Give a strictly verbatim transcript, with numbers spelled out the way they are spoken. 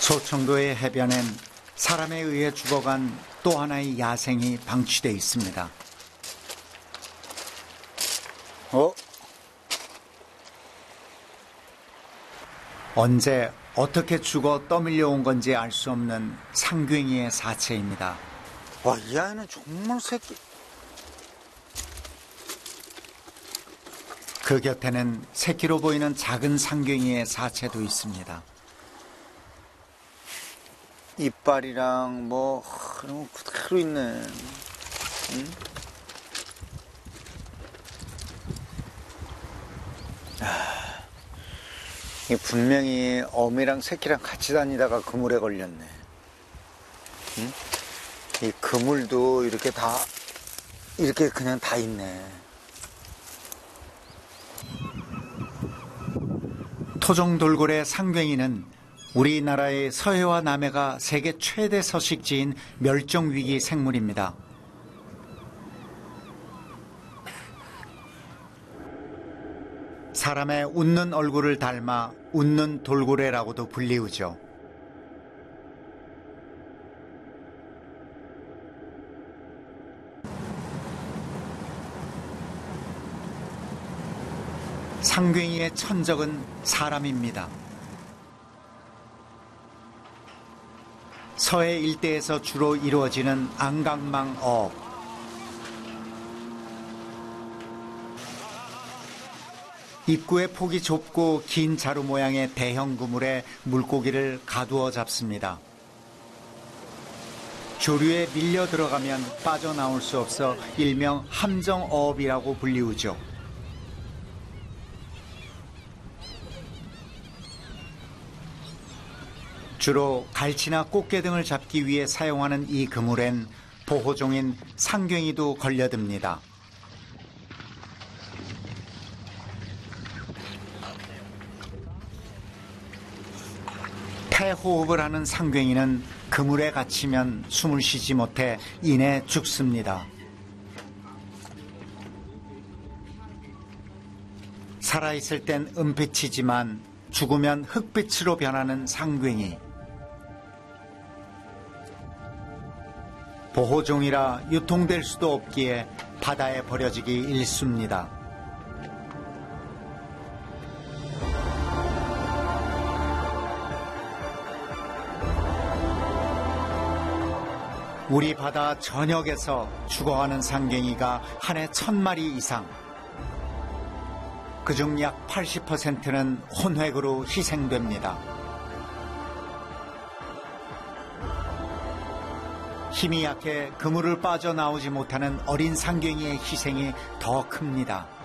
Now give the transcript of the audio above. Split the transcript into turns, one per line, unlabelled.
소청도의 해변엔 사람에 의해 죽어간 또 하나의 야생이 방치되어 있습니다.
어?
언제 어떻게 죽어 떠밀려 온 건지 알 수 없는 상괭이의 사체입니다.
와, 이 아이는 정말 새끼.
그 곁에는 새끼로 보이는 작은 상괭이의 사체도 있습니다.
이빨이랑 뭐 그런 거 그대로 있네. 응? 아, 이 분명히 어미랑 새끼랑 같이 다니다가 그물에 걸렸네. 응? 이 그물도 이렇게 다 이렇게 그냥 다 있네.
토종돌고래 상괭이는 우리나라의 서해와 남해가 세계 최대 서식지인 멸종위기 생물입니다. 사람의 웃는 얼굴을 닮아 웃는 돌고래라고도 불리우죠. 상괭이의 천적은 사람입니다. 서해 일대에서 주로 이루어지는 안강망 어업. 입구의 폭이 좁고 긴 자루 모양의 대형 그물에 물고기를 가두어 잡습니다. 조류에 밀려 들어가면 빠져나올 수 없어 일명 함정어업이라고 불리우죠. 주로 갈치나 꽃게 등을 잡기 위해 사용하는 이 그물엔 보호종인 상괭이도 걸려듭니다. 폐호흡을 하는 상괭이는 그물에 갇히면 숨을 쉬지 못해 이내 죽습니다. 살아있을 땐 은빛이지만 죽으면 흑빛으로 변하는 상괭이. 보호종이라 유통될 수도 없기에 바다에 버려지기 일쑤입니다. 우리 바다 전역에서 죽어가는 상괭이가 한 해 천 마리 이상. 그중 약 팔십 퍼센트는 혼획으로 희생됩니다. 힘이 약해 그물을 빠져나오지 못하는 어린 상괭이의 희생이 더 큽니다.